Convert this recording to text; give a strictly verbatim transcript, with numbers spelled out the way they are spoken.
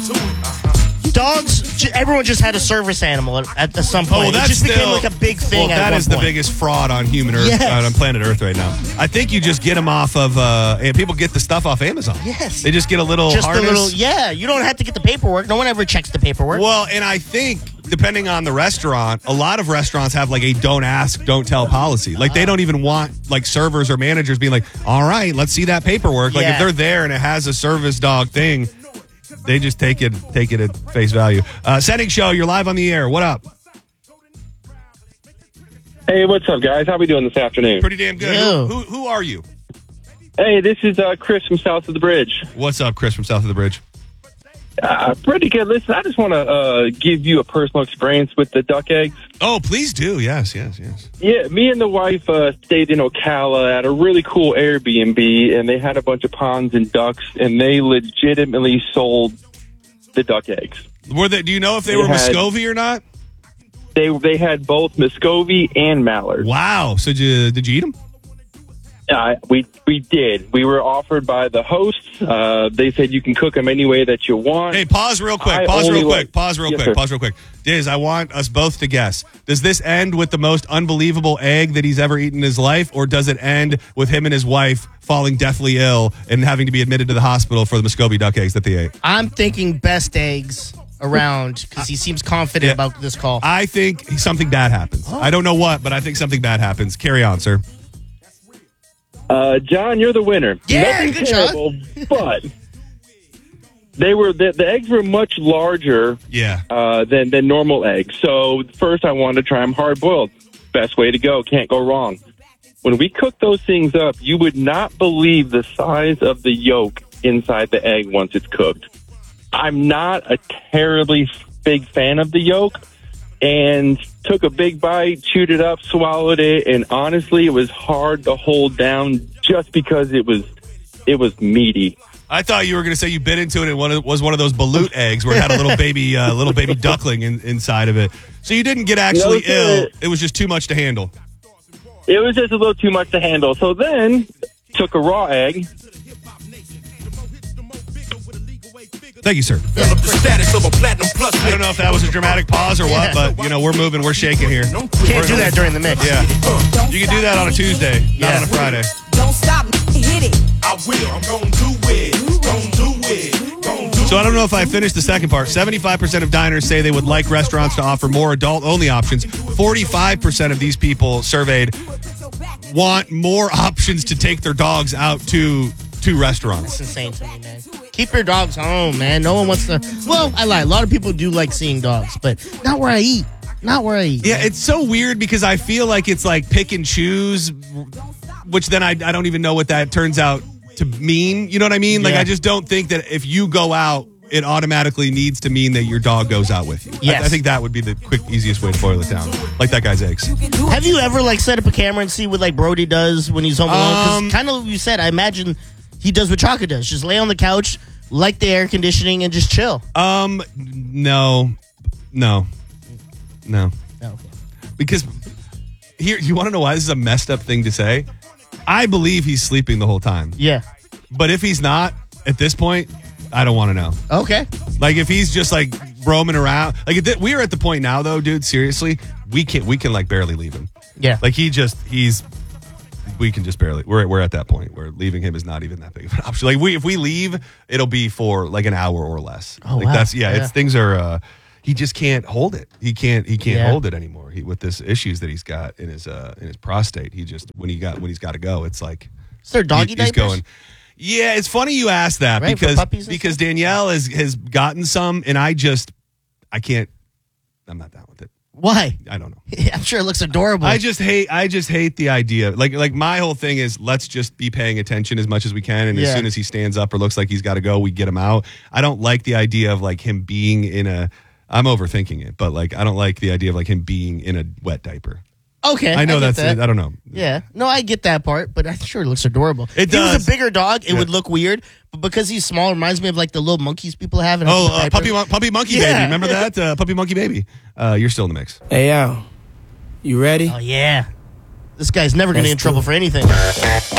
Dogs, j- everyone just had a service animal at, at some point. Oh, that's it just became still, like a big thing well, at that one is the point. biggest fraud on human Earth, Yes. uh, on planet Earth right now. I think you just get them off of, uh, and people get the stuff off Amazon. Yes. They just get a little Just harness. a little, yeah. You don't have to get the paperwork. No one ever checks the paperwork. Well, and I think, depending on the restaurant, a lot of restaurants have like a don't ask, don't tell policy. Like they don't even want like servers or managers being like, all right, let's see that paperwork. Like Yeah. if they're there and it has a service dog thing, they just take it take it at face value. Uh, Setting Show, you're live on the air. What up? Hey, what's up, guys? How we doing this afternoon? Pretty damn good. Yo. Who, who who are you? Hey, this is uh, Chris from South of the Bridge. What's up, Chris from South of the Bridge? Uh, pretty good. Listen, I just want to uh, give you a personal experience with the duck eggs. Oh, please do. Yes, yes, yes. Yeah, me and the wife uh, stayed in Ocala at a really cool Airbnb, and they had a bunch of ponds and ducks, and they legitimately sold the duck eggs. Were they? Do you know if they, They were had- Muscovy or not? They they had both Muscovy and Mallard. Wow. So did you, did you eat them? Uh, we we did. We were offered by the hosts. Uh, they said you can cook them any way that you want. Hey, pause real quick. I Pause only real quick. like- Pause real Yes, quick. sir. Pause real quick. Diz, I want us both to guess. Does this end with the most unbelievable egg that he's ever eaten in his life, or does it end with him and his wife falling deathly ill and having to be admitted to the hospital for the Muscovy duck eggs that they ate? I'm thinking best eggs around because he seems confident Yeah. about this call. I think something bad happens. Oh. I don't know what, but I think something bad happens. Carry on, sir. Uh, John, you're the winner. Yeah, Nothing good job. terrible, but they were the, the eggs were much larger Yeah. uh, than than normal eggs. So first, I wanted to try them hard boiled. Best way to go. Can't go wrong. When we cook those things up, you would not believe the size of the yolk inside the egg once it's cooked. I'm not a terribly big fan of the yolk, and took a big bite, chewed it up, swallowed it, and honestly, it was hard to hold down just because it was it was meaty. I thought you were going to say you bit into it and one of, was one of those balut eggs where it had a little baby, uh, little baby duckling in, inside of it. So you didn't get actually No, sir. ill. It was just too much to handle. It was just a little too much to handle. So then, took a raw egg. Thank you, sir. I don't know if that was a dramatic pause or what, but you know we're moving, we're shaking here. Can't do that during the mix. Yeah, you can do that on a Tuesday, not Yeah. on a Friday. Don't stop, hit it. I will. I'm gonna do it. Gonna do it. Gonna do So I don't know if I finished the second part. seventy-five percent of diners say they would like restaurants to offer more adult-only options. forty-five percent of these people surveyed want more options to take their dogs out to to restaurants. It's insane to me, man. Keep your dogs home, man. No one wants to. Well, I lie. A lot of people do like seeing dogs, but not where I eat. Not where I eat. Yeah, it's so weird because I feel like it's like pick and choose, which then I, I don't even know what that turns out to mean. You know what I mean? Like, Yeah. I just don't think that if you go out, it automatically needs to mean that your dog goes out with you. Yes. I, I think that would be the quick, easiest way to boil it down. Like that guy's eggs. Have you ever like set up a camera and see what like Brody does when he's home alone? Um, Because kind of you said, I imagine he does what Chaka does. Just lay on the couch, like the air conditioning, and just chill. Um, no, no, no. Okay. Because here, you want to know why this is a messed up thing to say? I believe he's sleeping the whole time. Yeah. But if he's not, at this point, I don't want to know. Okay. Like if he's just like roaming around, like at th- we are at the point now, though, dude. Seriously, we can we can like barely leave him. Yeah. Like he just he's we can just barely. We're we're at that point where leaving him is not even that big of an option. Like we if we leave, it'll be for like an hour or less. Oh, like wow. that's yeah, Yeah. It's things are. uh He just can't hold it. He can't. He can't Yeah. hold it anymore. He with this issues that he's got in his uh in his prostate. He just when he got when he's got to go, it's like Is there doggy he- diapers? he's going. Yeah, it's funny you asked that Right, for because puppies and because Danielle has has gotten some, and I just I can't. I'm not down with it. Why? I don't know. I'm sure it looks adorable. I just hate. I just hate the idea. Like like my whole thing is let's just be paying attention as much as we can, and as Yeah. soon as he stands up or looks like he's got to go, we get him out. I don't like the idea of like him being in a. I'm overthinking it, but like I don't like the idea of like him being in a wet diaper. okay. I know get that's. that. I don't know. Yeah. No, I get that part, but I'm sure it looks adorable. It if he was does. a bigger dog, it Yeah. would look weird. But because he's small, it reminds me of like the little monkeys people have. In Oh, a uh, diaper. puppy, mon- puppy monkey Yeah. baby. Remember that? Uh, puppy monkey baby. Uh, you're still in the mix. Hey, yo. You ready? Oh, yeah. This guy's never going to get in Let's do trouble it. for anything.